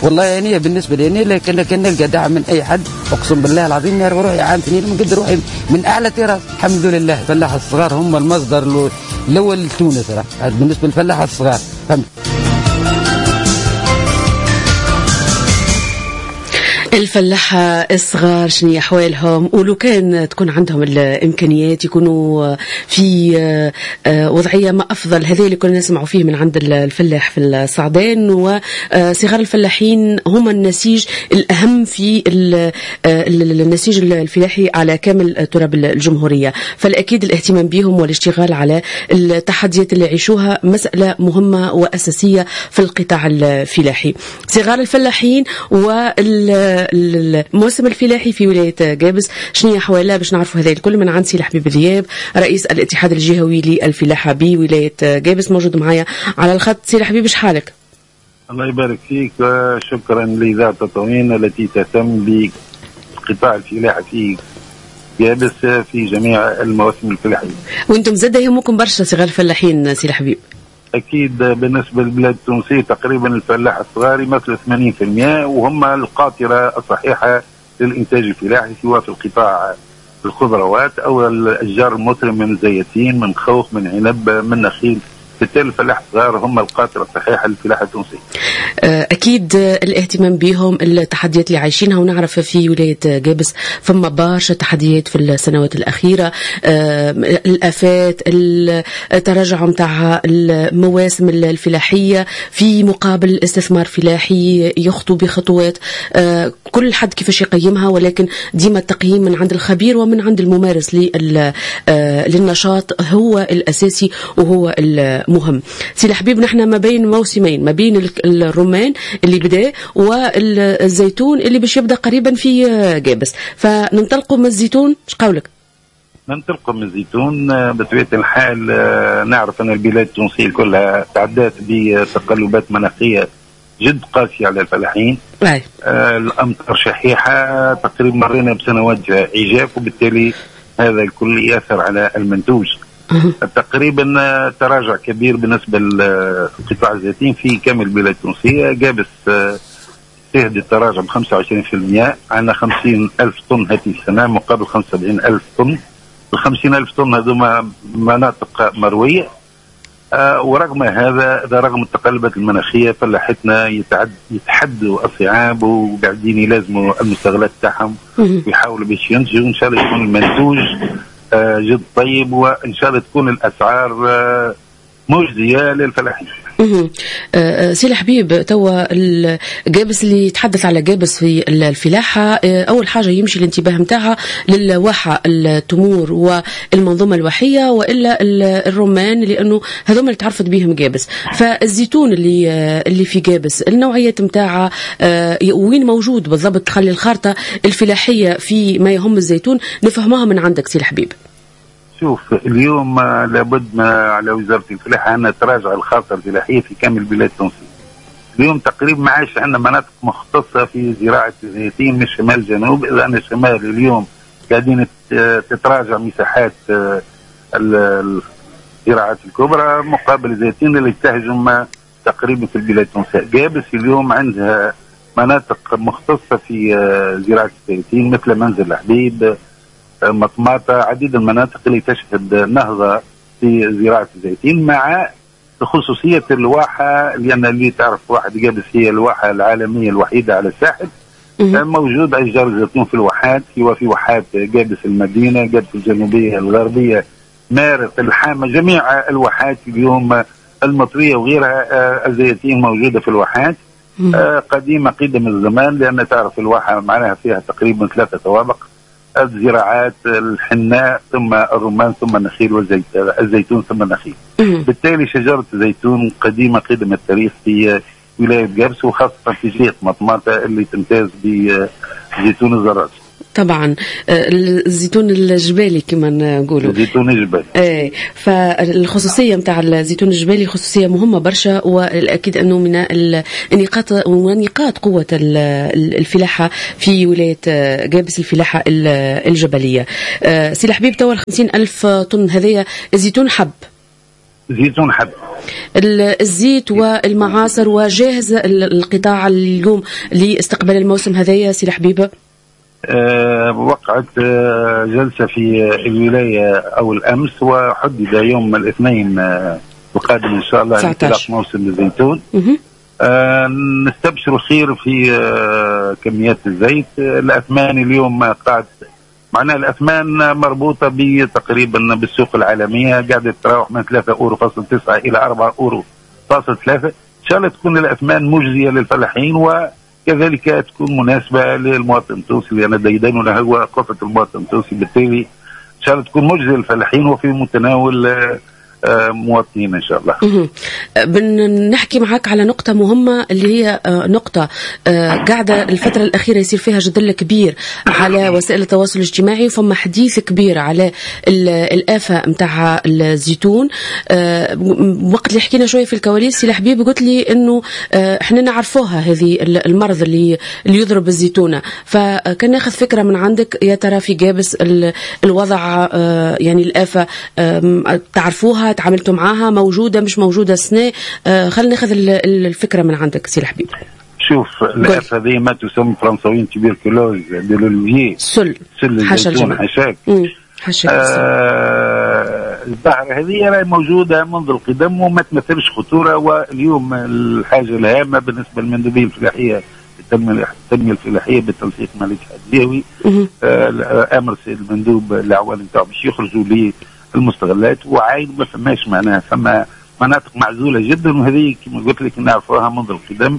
والله يعني بالنسبه لي لكن كان نلقى دعم من اي حد اقسم بالله العظيم يا روحي عانتني ما نقدر روحي من اعلى تراس. الحمد لله الفلاحه الصغار هم المصدر الاول لتونس بالنسبه للفلاحه الصغار فهمت. الفلاحة الصغار شنو أحوالهم، ولو كان تكون عندهم الإمكانيات يكونوا في وضعية ما أفضل؟ هذا اللي كنا نسمعوا فيه من عند الفلاح في الصعدان. وصغار الفلاحين هم النسيج الأهم في النسيج الفلاحي على كامل تراب الجمهورية، فالأكيد الاهتمام بهم والاشتغال على التحديات اللي يعيشوها مسألة مهمة وأساسية في القطاع الفلاحي. صغار الفلاحين الموسم الفلاحي في ولاية جابس شنو أحواله باش نعرفوا هذا الكل من عند سي الحبيب ذياب رئيس الاتحاد الجهوي للفلاحة بولاية جابس موجود معايا على الخط. سي الحبيب اش حالك؟ الله يبارك فيك، شكرا لإذاعة تطوين التي تهتم بقطاع الفلاحة في جابس في جميع المواسم الفلاحية. وانتم زاد يهمكم برشا صغار الفلاحين سي الحبيب؟ أكيد بالنسبة للبلاد التونسية تقريبا الفلاح الصغار يمثل 80% وهم القاطرة الصحيحة للإنتاج الفلاحي سواء في القطاع الخضروات أو الأشجار المثمرة من زيتين من خوخ من عنب من نخيل. بالتالي الفلاح الصغار هم القاطرة الصحيحة للفلاحة التونسية. أكيد الاهتمام بهم التحديات اللي عايشينها، ونعرف في ولاية جابس فما برشا تحديات في السنوات الأخيرة، الآفات، التراجع متاع المواسم الفلاحية في مقابل استثمار فلاحي يخطو بخطوات كل حد كيفاش يقيمها، ولكن ديما التقييم من عند الخبير ومن عند الممارس للنشاط هو الأساسي وهو مهم. سي الحبيب نحن ما بين موسمين، ما بين الرمان اللي بدأ والزيتون اللي باش يبدأ قريبا في جابس، فننطلقوا من الزيتون. ايش قولك؟ ننطلقوا من الزيتون بطبيعة الحال. نعرف أن البلاد التونسية كلها تعدات بتقلبات مناخية جد قاسية على الفلاحين. الأمطار شحيحة تقريبا مرينا بسنوات عجاف، وبالتالي هذا الكل يأثر على المنتوج. تقريبا تراجع كبير بالنسبة لقطاع الزيتين في كامل البلاد التونسية. جابس شهد التراجع ب 25%، عندنا 50,000 طن هذه السنة مقابل 75,000 طن. ال 50,000 طن هذوما مناطق مروية. ورغم هذا رغم التقلبات المناخية فلاحتنا يتحدوا الصعاب وقاعدين يلازموا المستغلات تاعهم ويحاولوا باش ينتجوا. إن شاء الله يكون المنتوج جد طيب، وإن شاء الله تكون الأسعار مجزية للفلاحين. سي الحبيب توا جابس اللي يتحدث على جابس في الفلاحة أول حاجة يمشي الانتباه متاعها للواحة التمور والمنظومة الوحية وإلا الرمان، لأنه هذوما اللي تعرفت بيهم جابس. فالزيتون اللي في جابس النوعية متاعها وين موجود بالضبط؟ خلي الخارطة الفلاحية في ما يهم الزيتون نفهمها من عندك سي الحبيب. شوف اليوم لابد على وزارة الفلاحة عندنا تراجع الخارطة الفلاحية في كامل البلاد التونسية. اليوم تقريبا ما عادش عندنا مناطق مختصة في زراعة الزيتين من الشمال الجنوب، إلا أن الشمال اليوم قاعدين تتراجع مساحات الزراعات الكبرى مقابل الزيتين اللي تهجم تقريبا في البلاد التونسية. جابس اليوم عندها مناطق مختصة في زراعة الزيتين مثل منزل الحبيب، مطماطة، عديد المناطق اللي تشهد نهضة في زراعة الزيتين مع خصوصية الواحة، لأن اللي تعرف واحد جابس هي الواحة العالمية الوحيدة على الساحل. موجود أشجار الزيتون في الواحات، سواء في واحات جابس المدينة، جابس الجنوبية الغربية، مارق، الحامة، جميع الواحات اليوم المطرية وغيرها الزيتين موجودة في الواحات. قديمة قدم الزمان، لأن تعرف الواحة معناها فيها تقريبا 3 طوابق: الزراعات، الحناء، ثم الرمان، ثم النخيل والزيتون، ثم النخيل. بالتالي شجرة الزيتون قديمة قدم التاريخ في ولاية جابس، وخاصة في جهة مطماطة اللي تمتاز بزيتون الزراج. طبعا الزيتون الجبالي كما نقولوا، الزيتون الجبالي. فالخصوصية متاع الزيتون الجبالي خصوصية مهمة برشا، والأكيد أنه من نقاط قوة الفلاحة في ولاية جابس الفلاحة الجبلية. سي الحبيب توا 50,000 طن هذايا الزيتون حب زيتون حب الزيت والمعاصر، وجاهز القطاع اليوم لاستقبال الموسم هذايا سي الحبيب؟ وقعت جلسة في الولاية أول أمس، وحدد يوم الاثنين القادم إن شاء الله انطلاق موسم الزيتون. نستبشر خير في كميات الزيت. الأثمان اليوم قاعد معناها الأثمان مربوطة تقريبا بالسوق العالمية، قاعدة تتراوح من 3.9 إلى 4.3. إن شاء الله تكون الأثمان مجزية للفلاحين، وكذلك تكون مناسبة للمواطن التونسي، لأن ديدننا هو قفة المواطن التونسي، بالتالي إن شاء الله تكون مجزية للفلاحين وفي متناول مواطنين إن شاء الله. بنحكي معك على نقطة مهمة، اللي هي نقطة قاعدة الفترة الأخيرة يصير فيها جدل كبير على وسائل التواصل الاجتماعي، وفما حديث كبير على الآفة متاع الزيتون. وقت اللي حكينا شوية في الكواليس سي الحبيب قلت لي إنه إحنا نعرفوها هذه المرض اللي يضرب الزيتونة، فكان ناخذ فكرة من عندك يا ترى في جابس الوضع يعني الآفة تعرفوها، تعاملتوا معاها، موجودة مش موجودة السنة؟ خلينا ناخذ الفكرة من عندك سي الحبيب. شوف الآفة هذه ما تسمى فرنساويين تبيركلوز دي لولفيي، سل الزيتون حشاك. الظاهرة هذه راهي موجودة منذ القدم وما تمثلش خطورة. واليوم الحاجة الهامة بالنسبة للمندوبية الفلاحية، التنمية الفلاحية بالتنسيق مع الاتحاد الجوي، أمر السيد المندوب الأعوان نتاعو باش يخرجوا لي المستغلات، وعاين ما فماش معناها فما مناطق معزولة جدا، وهذه كما قلت لك نعرفوها منذ القدم.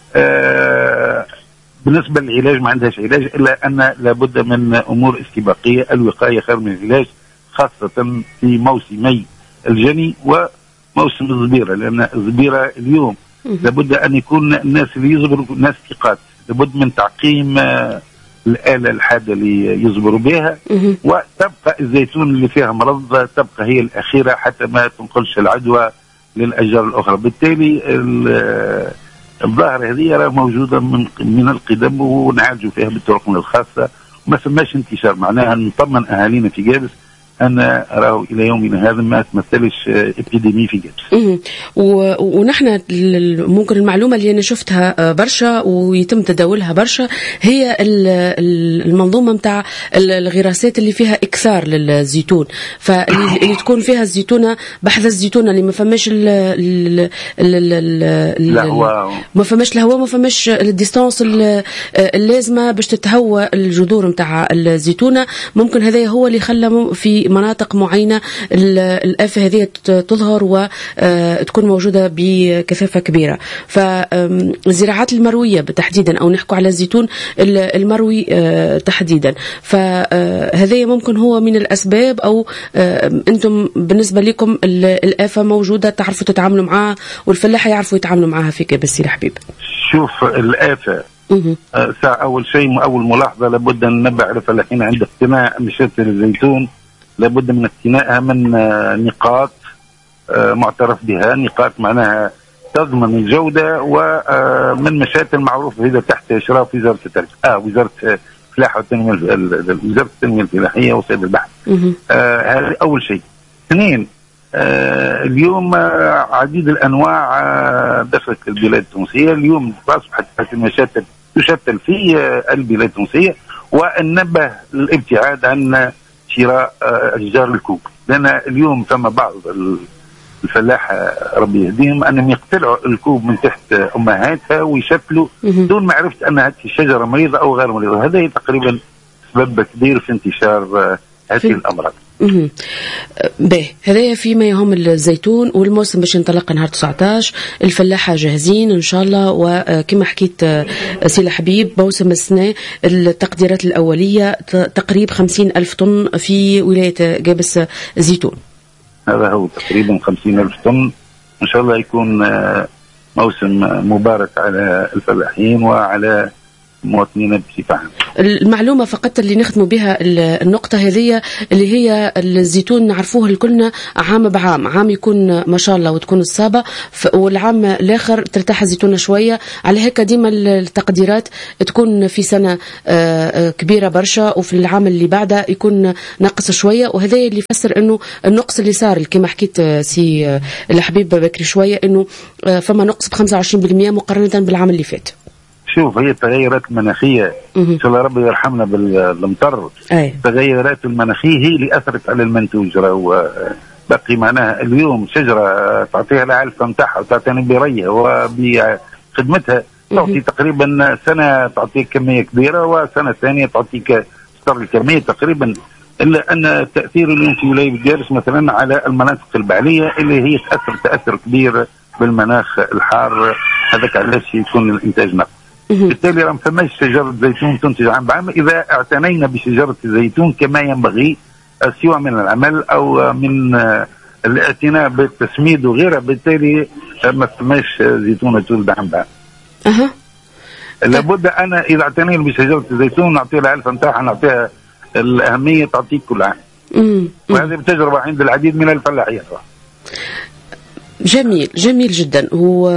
بالنسبة للعلاج ما عندهاش علاج، إلا أن لابد من أمور استباقية. الوقاية خير من العلاج، خاصة في موسمي الجني وموسم الزبيرة، لأن الزبيرة اليوم لابد أن يكون الناس اللي يزبروا ناس ثقات، لابد من تعقيم الآلة الحادة اللي يصبروا بها، وتبقى الزيتون اللي فيها مرض تبقى هي الأخيرة حتى ما تنقلش العدوى للأشجار الأخرى. بالتالي الظاهرة هذه موجودة من القدم، ونعالجوا فيها بالطرق الخاصة، وما فماش انتشار. معناها نطمن أهالينا في جابس أن راه إلى يومنا هذا ما تمثلش إبيديمي في جابس. ونحن ممكن المعلومة اللي أنا شفتها برشا ويتم تداولها برشا هي المنظومة متاع الغراسات اللي فيها إكثار للزيتون، فاللي تكون فيها الزيتونة بحذا الزيتونة اللي ما فماش ما فماش الهواء، ما فماش الديستانس اللازمة باش تتهوى الجذور متاع الزيتونة. ممكن هذا هو اللي خلى في مناطق معينة الآفة هذه تظهر وتكون موجودة بكثافة كبيرة. فالزراعات المروية تحديدا، أو نحكوا على الزيتون المروي تحديدا، فهذا ممكن هو من الأسباب، أو أنتم بالنسبة لكم الآفة موجودة تعرفوا تتعاملوا معها، والفلاحة يعرفوا يتعاملوا معها في كابس الحبيب؟ شوف الآفة أول شيء، أول ملاحظة لابد أن ننبه على الفلاحين عند اقتناء مشاتل الزيتون، لابد من اقتنائها من نقاط معترف بها، نقاط معناها تضمن الجودة، ومن مشاتل معروف إذا تحت إشراف وزارة التربية وزارة الفلاحة والتنمية، وزارة التنمية الفلاحية وسيد البحث. هذا أول شيء. اثنين، اليوم عديد الأنواع دخلت البلاد التونسية. اليوم أصبحت المشاتل تشتل في البلاد التونسية، وننبه الابتعاد عن شراء أشجار الكوك، لأن اليوم ثم بعض الفلاحة ربي يهديهم أنهم يقتلعوا الكوب من تحت أمهاتها ويشتلوا دون معرفة أن هذه الشجرة مريضة أو غير مريضة. هذا تقريبا سبب كبير في انتشار هذه الأمراض. باهي، هذايا فيما يهم الزيتون، والموسم باش ينطلق نهار 19. الفلاحة جاهزين إن شاء الله، وكما حكيت سي حبيب موسم السنة التقديرات الأولية تقريب 50,000 طن في ولاية جابس الزيتون. هذا هو تقريبا 50,000 طن. إن شاء الله يكون موسم مبارك على الفلاحين وعلى المواطنين بصفة عامة. المعلومة فقط اللي نخدموا بها النقطة هذه اللي هي الزيتون نعرفوه الكلنا عام بعام، عام يكون ما شاء الله وتكون الصابة، والعام الآخر ترتاح الزيتونة شوية. على هيك ديما التقديرات تكون في سنة كبيرة برشا وفي العام اللي بعده يكون ناقص شوية، وهذا اللي يفسر انه النقص اللي صار كما حكيت سي الحبيب بكري شوية، انه فما نقص ب25% مقارنة بالعام اللي فات. شوف، هي التغيرات المناخية إن شاء الله ربي يرحمنا بالمطر. التغيرات المناخية هي اللي أثرت على المنتوج. باقي معناها اليوم شجرة تعطيها العلفة نتاعها وتعطيني برية وبخدمتها تعطي تقريبا سنة تعطيك كمية كبيرة وسنة ثانية تعطيك ستر الكمية تقريبا. إلا أن التأثير اليوم في ولاية جالس مثلا على المناطق البعلية اللي هي تأثر كبير بالمناخ الحار، هذاك علاش يكون الإنتاج نقص. بالتالي ما فماش شجرة زيتون تنتج عام بعام إذا اعتنينا بشجرة الزيتون كما ينبغي، سواء من العمل أو من الاعتناء بالتسميد وغيرها. بالتالي ما فماش زيتون تولد عام بعام. لابد أنا إذا اعتنينا بشجرة الزيتون نعطيها العلفة نتاعها، نعطيها الأهمية تعطيك كل عام. وهذه بتجربة عند العديد من الفلاحين. جميل جميل جدا.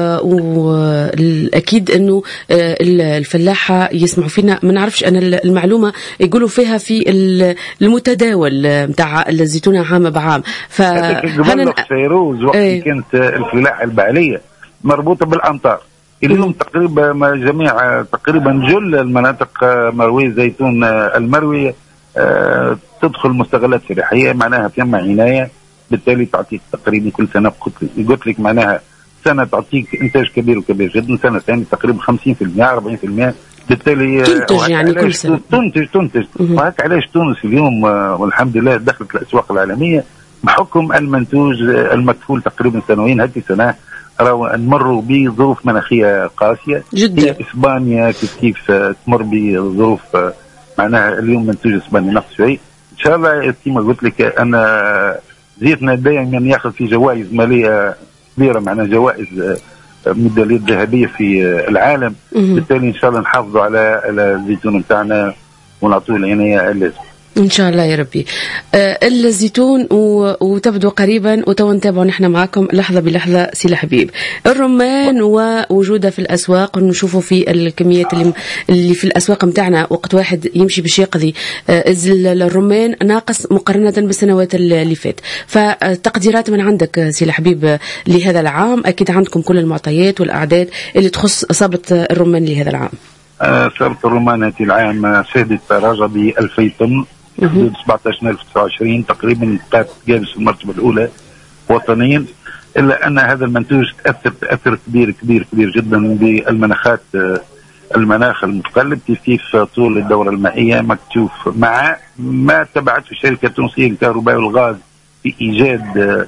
والأكيد أنه الفلاحة يسمعوا فينا، ما نعرفش أنا المعلومة يقولوا فيها في المتداول متاع الزيتونة عام بعام. قبل فيروز وقت كانت الفلاحة البعلية مربوطة بالأمطار. اليوم تقريبا جميع تقريبا جل المناطق مروية زيتون المروية تدخل مستغلات فلاحية، معناها فيما عناية. بالتالي تعطيك تقريبا كل سنة قلت لك معناها سنة تعطيك إنتاج كبير وكبير جدا، سنة ثانية تقريبا 50% 40%. بالتالي تنتج يعني كل سنة تنتج. وهكا علاش تونس اليوم والحمد لله دخلت الأسواق العالمية بحكم المنتوج المكفول تقريبا سنويا. هذه سنة راهو نمروا بظروف مناخية قاسية جدا. إسبانيا كيف تمر بظروف معناها اليوم منتوج إسبانيا نقص شوي. إن شاء الله كما قلت لك أنا زيتنا دائما ياخذ في جوائز ماليه كبيره، معناها جوائز ميداليه ذهبيه في العالم. بالتالي ان شاء الله نحافظوا على الزيتون نتاعنا ونعطوه العنايه اللازمه ان شاء الله يا ربي. الزيتون وتبدو قريبا وتو نتابعوا نحن معكم لحظه بلحظه. سي الحبيب، الرمان ووجوده في الاسواق ونشوفوا في الكميات اللي في الاسواق نتاعنا وقت واحد يمشي باش يقضي الرمان ناقص مقارنه بالسنوات اللي فات. فتقديرات من عندك سي الحبيب لهذا العام، اكيد عندكم كل المعطيات والاعداد اللي تخص اصابه الرمان لهذا العام. إصابة الرمان هذه العام شهدت تراجع ب 2000 طن، حدود 17029 تقريبا بقات جالس في المرتبة الأولى وطنيا. إلا أن هذا المنتوج تأثر كبير جدا بالمناخات، المناخ المتقلب كيف طول الدورة المائية مكتوف، مع ما تبعته الشركة التونسية للكهرباء والغاز في إيجاد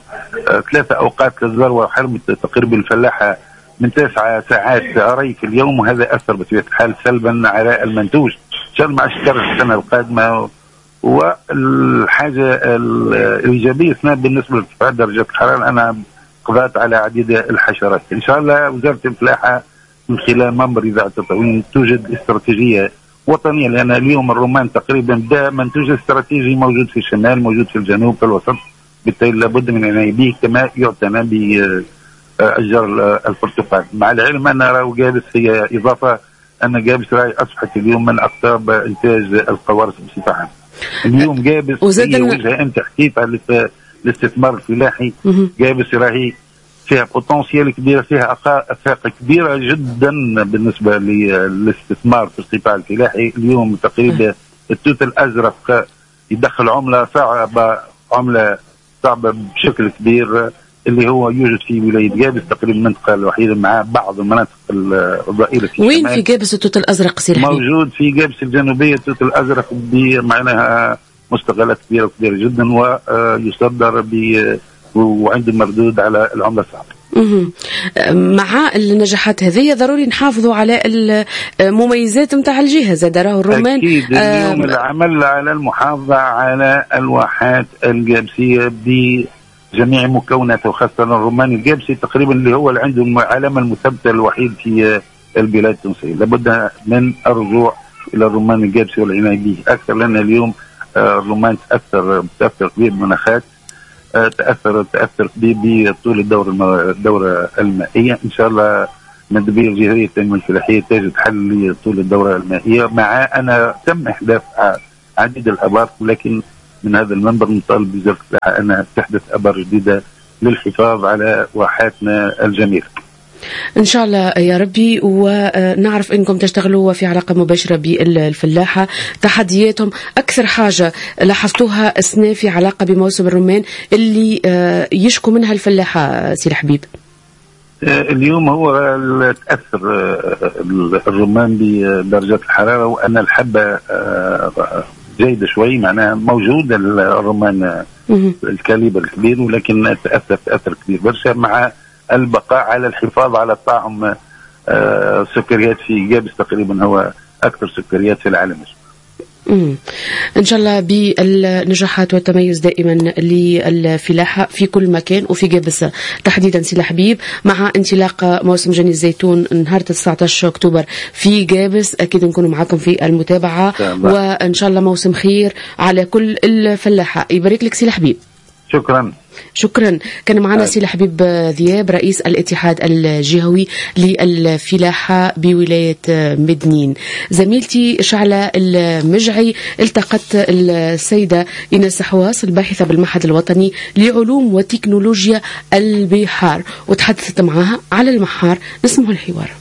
3 أوقات للذروة وحرمت تقريبا الفلاحة من 9 ساعات ري في اليوم، وهذا أثر بطبيعة الحال سلبا على المنتوج. إن شاء الله مع الشهر السنة القادمة. والحاجة الإيجابية بالنسبة لارتفاع درجات الحرارة، أنا قضيت على عديد الحشرات. إن شاء الله وزارة الفلاحة من خلال منبر إذاعة التطوين توجد استراتيجية وطنية، لأن اليوم الرمان تقريبا ده منتوج استراتيجي موجود في الشمال، موجود في الجنوب، في الوسط. بالتالي لابد من العناية به كما يعتنى بأشجار البرتقال. مع العلم أن راهو جابس هي إضافة أن جابس راهي أصبحت اليوم من أقطاب إنتاج القوارص بصفة عامة. اليوم جابس هي وجهة أنت حكيت على الاستثمار الفلاحي. جابس راهي فيها بوتنسيال كبير، فيها آفاق كبيرة جدا بالنسبة للاستثمار في القطاع الفلاحي. اليوم تقريبا التوت الأزرق يدخل عملة صعبة بشكل كبير، اللي هو يوجد في ولاية جابس تقريبا المنطقة الوحيدة مع بعض المناطق الضئيلة في وين في جابس التوت الأزرق سي الحبيب؟ موجود في جابس الجنوبية التوت الأزرق بمعناها مستغلات كبيرة جدا ويصدر وعنده مردود على العملة الصعبة. مع النجاحات هذه ضروري نحافظوا على المميزات نتاع الجهة. زاد راهو الرمان أكيد اليوم العمل على المحافظة على الواحات الجابسية بجميع مكوناته، وخاصة الرمان الجابسي تقريبا اللي هو اللي عنده العلامة المثبتة الوحيد في البلاد التونسية. لابد من الرجوع إلى الرمان الجابسي والعناية به أكثر، لأن اليوم الرمان تأثر كبير بالمناخات، تأثر كبير بطول الدورة المائية. إن شاء الله مدبير الجهوية التنمية الفلاحية تجد حل لطول الدورة المائية، مع أنا تم إحداث عديد الآبار، ولكن من هذا المنبر نطالب بوزارة الفلاحة أنها تحدث آبار جديدة للحفاظ على واحاتنا الجميلة. إن شاء الله يا ربي. ونعرف أنكم تشتغلوا في علاقة مباشرة بالفلاحة، تحدياتهم أكثر حاجة لاحظتوها السنة في علاقة بموسم الرمان اللي يشكو منها الفلاحة سي الحبيب؟ اليوم هو تأثر الرمان بدرجات الحرارة، وأن الحبة جيدة شوي، معناها موجود الرمان الكاليبر الكبير، ولكن تأثر كبير برشا، مع البقاء على الحفاظ على طعم السكريات في جابس تقريبا هو أكثر سكريات في العالم. إن شاء الله بالنجاحات والتميز دائما للفلاحة في كل مكان وفي جابس تحديدا سي الحبيب، مع انطلاق موسم جني الزيتون نهار 19 أكتوبر في جابس. أكيد نكون معكم في المتابعة، وإن شاء الله موسم خير على كل الفلاحة. يبارك لك سي الحبيب. شكرا. كان معنا سي الحبيب ذياب رئيس الاتحاد الجهوي للفلاحة بولاية مدنين. زميلتي شعلة المجعي التقت السيدة إيناس حواس الباحثة بالمعهد الوطني لعلوم وتكنولوجيا البحار، وتحدثت معها على المحار. نسمع الحوار.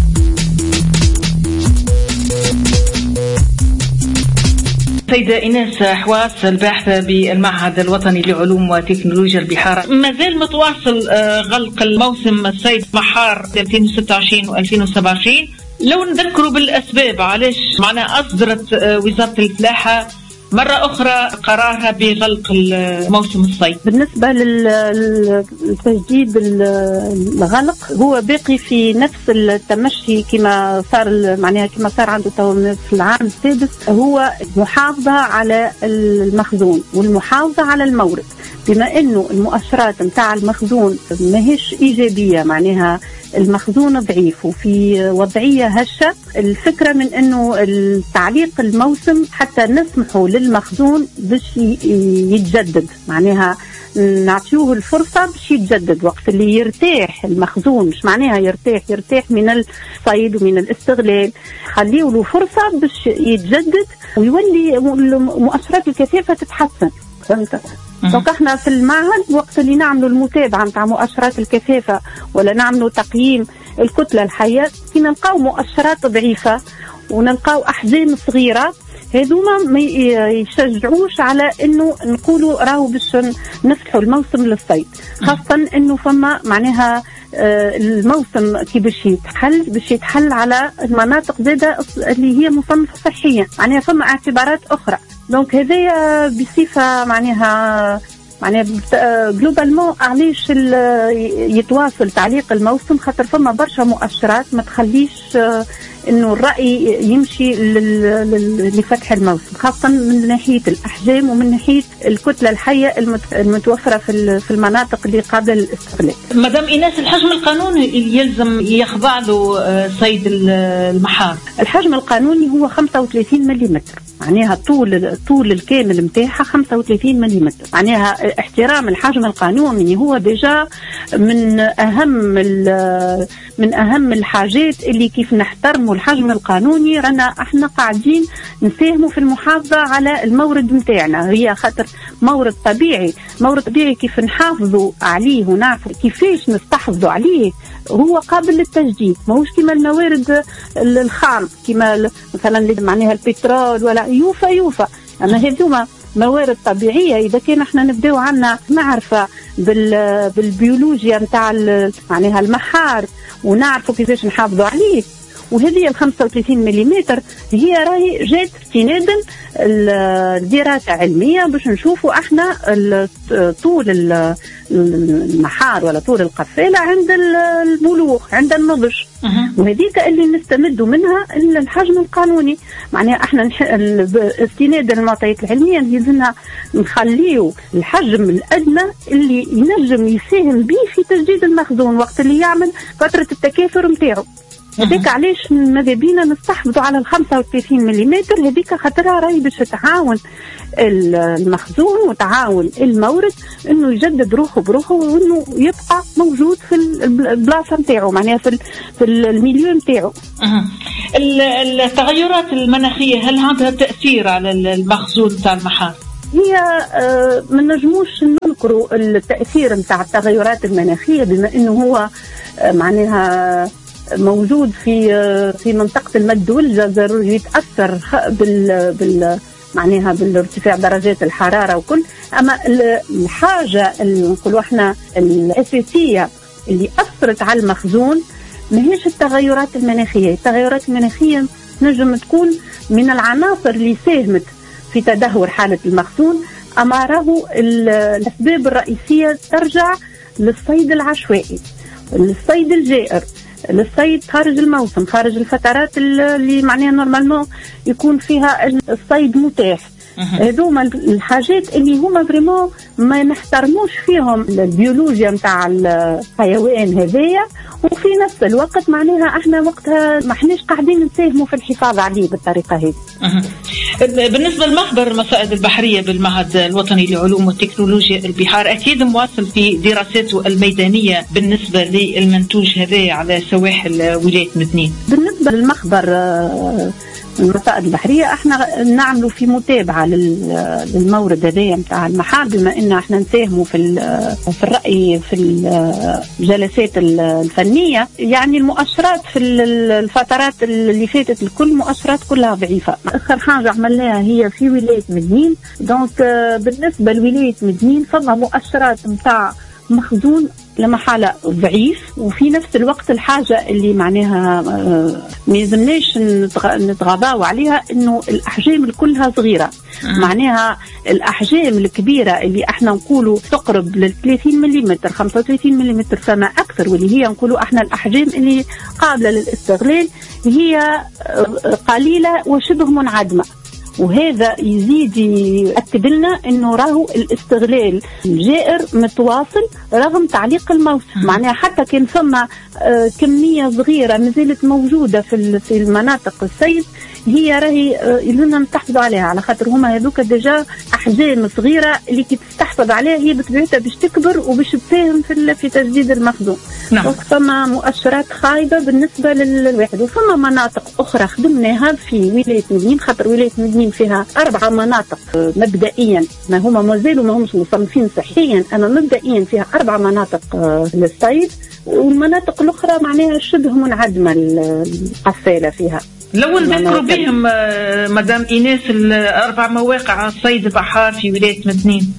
سيدة إيناس حواس الباحثة بالمعهد الوطني لعلوم وتكنولوجيا البحار، ما زال متواصل غلق الموسم الصيد محار 2026 و2027. لو نذكروا بالأسباب علاش معنا أصدرت وزارة الفلاحة مرة أخرى قرارها بغلق موسم الصيد. بالنسبة للتجديد الغلق هو باقي في نفس التمشي كما صار، معناها كما صار عنده في العام السادس، هو محافظة على المخزون والمحافظة على المورد. بما انه المؤشرات نتاع المخزون ماهيش ايجابية، معناها المخزون ضعيف وفي وضعية هشة، الفكرة من انه التعليق الموسم حتى نسمحوا للمخزون باش يتجدد، معناها نعطيوه الفرصة باش يتجدد وقت اللي يرتاح المخزون. مش معناها يرتاح من الصيد ومن الاستغلال، خليه له فرصة باش يتجدد ويولي مؤشرات الكثافة تتحسن. فهمت؟ دونك احنا في المعهد وقت اللي نعملوا المتابعة نتاع مؤشرات الكثافة ولا نعملوا تقييم الكتلة الحية، كي نلقاو مؤشرات ضعيفة ونلقاو أحجام صغيرة، هذوما ما يشجعوش على انه نقولوا راهو باش نفتحوا الموسم للصيد، خاصة انه فما معناها الموسم كي باش يتحل على المناطق زادة اللي هي مصنفة صحيا، معناها فما اعتبارات أخرى. دونك هذايا بصفة معناها جلوبالمون علاش يتواصل تعليق الموسم، خاطر فما برشا مؤشرات ما تخليش انه الرأي يمشي لفتح الموسم، خاصة من ناحية الأحجام ومن ناحية الكتلة الحية المتوفرة في المناطق اللي قابلة للاستغلال. مدام إيناس، الحجم القانوني يلزم يخضع له صيد المحار؟ الحجم القانوني هو 35 ملم، معناها طول الكامل متاعها 35 ملم، معناها احترام الحجم القانوني هو ديجا من أهم الحاجات اللي كيف نحترموا الحجم القانوني. رانا احنا قاعدين نساهموا في المحافظة على المورد متاعنا، هي خاطر مورد طبيعي كيف نحافظوا عليه ونعرفوا كيفاش نستحفظوا عليه، هو قابل للتجديد، ماهوش كما الموارد الخام كما مثلا معناها البترول ولا يوفى. أما هذوما موارد طبيعية، إذا كان احنا نبداو عنا معرفة بالبيولوجيا نتاع معناها المحار ونعرفوا كيفاش نحافظوا عليه. وهذه 35 ملم هي راهي جات استنادا الدراسة علمية باش نشوفوا احنا طول المحار ولا طول القفالة عند البلوغ، عند النضج، وهذيك اللي نستمدوا منها الحجم القانوني. معناها احنا استنادا للمعطيات العلمية لازمنا نخليو الحجم الأدنى اللي ينجم يساهم به في تجديد المخزون وقت اللي يعمل فترة التكاثر متاعه. هذيك علاش ماذا بينا نستحفظوا على 35 ملم هذيك، خاطرها راهي باش تعاون المخزون وتعاون المورد انه يجدد روحه بروحه وانه يبقى موجود في البلاصه نتاعو، معناها في الميليو نتاعو. التغيرات المناخيه هل عندها تاثير على المخزون تاع المحار؟ هي ما نجموش ننكروا التاثير نتاع التغيرات المناخيه، بما انه هو معناها موجود في منطقه المد والجزر، يتاثر معناها بالارتفاع درجات الحراره وكل. اما الحاجه نقولوا احنا الاساسيه اللي اثرت على المخزون ماهيش التغيرات المناخيه. التغيرات المناخيه نجم تكون من العناصر اللي ساهمت في تدهور حاله المخزون، اما راهو الاسباب الرئيسيه ترجع للصيد العشوائي، للصيد الجائر، للصيد خارج الموسم، خارج الفترات اللي معناها نورمالمون يكون فيها الصيد متاح. هذوما الحاجات اللي هما فريمون ما نحترموش فيهم البيولوجيا نتاع الحيوان هذايا، وفي نفس الوقت معناها احنا وقتها ما احناش قاعدين نساهموا في الحفاظ عليه بالطريقه هذه. بالنسبه لمخبر المصائد البحريه بالمعهد الوطني لعلوم وتكنولوجيا البحار، اكيد مواصل في دراساته الميدانيه بالنسبه للمنتوج هذا على سواحل ولايه مدنين. بالنسبه للمخبر المصائد البحريه احنا نعملوا في متابعه للمورد هذايا نتاع المحار، بما ان احنا نساهموا في الراي في الجلسات الفنيه. يعني المؤشرات في الفترات اللي فاتت الكل مؤشرات كلها ضعيفه. اخر حاجه عملناها هي في ولايه مدنين، دونك بالنسبه لولايه مدنين فما مؤشرات نتاع مخزون لمحالة ضعيف، وفي نفس الوقت الحاجة اللي معناها ما يلزمناش نتغاضاو عليها انه الاحجام كلها صغيرة. معناها الاحجام الكبيرة اللي احنا نقولوا تقرب لل 30 ملم 35 ملم فما اكثر، واللي هي نقولوا احنا الاحجام اللي قابلة للاستغلال هي قليلة وشبه منعدمة. وهذا يزيد يأكد لنا انه راهو الاستغلال الجائر متواصل رغم تعليق الموسم. معناها حتى كان فما كمية صغيرة مازالت موجودة في المناطق الصيد، هي راهي لازمنا نستحفظ عليها، على خاطر هما هذوك ديجا احجام صغيرة اللي كي تستحفظ عليها هي بطبيعتها باش تكبر وباش تساهم في تجديد المخزون. فما مؤشرات خايبة بالنسبة للواحد. وفما مناطق اخرى خدمناها في ولاية مدنين، خاطر ولاية مدنين فيها 4 مناطق مبدئيا، ما هما مازالوا ما همش مصنفين صحيا، اما مبدئيا فيها 4 مناطق للصيد، والمناطق الاخرى معناها شبه منعدمة القفالة فيها. لو نذكروا بهم مدام إيناس 4 مواقع صيد بحار في ولاية مدنين.